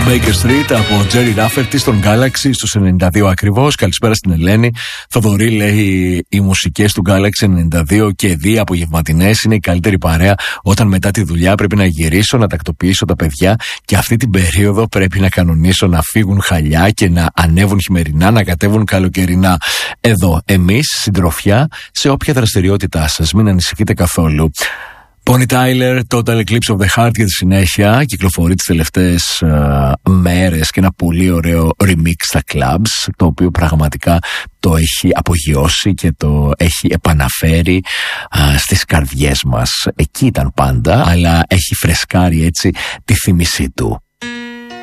Baker Street από Jerry Rafferty στον Galaxy στους 92 ακριβώς. Καλησπέρα στην Ελένη. Θοδωρή λέει: οι μουσικές του Galaxy 92 και δύο απογευματινές είναι η καλύτερη παρέα όταν μετά τη δουλειά πρέπει να γυρίσω, να τακτοποιήσω τα παιδιά και αυτή την περίοδο πρέπει να κανονίσω να φύγουν χαλιά και να ανέβουν χειμερινά, να κατέβουν καλοκαιρινά. Εδώ εμείς συντροφιά σε όποια δραστηριότητά σας. Μην ανησυχείτε καθόλου. Bonnie Tyler, Total Eclipse of the Heart για τη συνέχεια. Κυκλοφορεί τις τελευταίες μέρες και ένα πολύ ωραίο remix στα clubs, το οποίο πραγματικά το έχει απογειώσει και το έχει επαναφέρει στις καρδιές μας. Εκεί ήταν πάντα, αλλά έχει φρεσκάρει έτσι τη θύμησή του.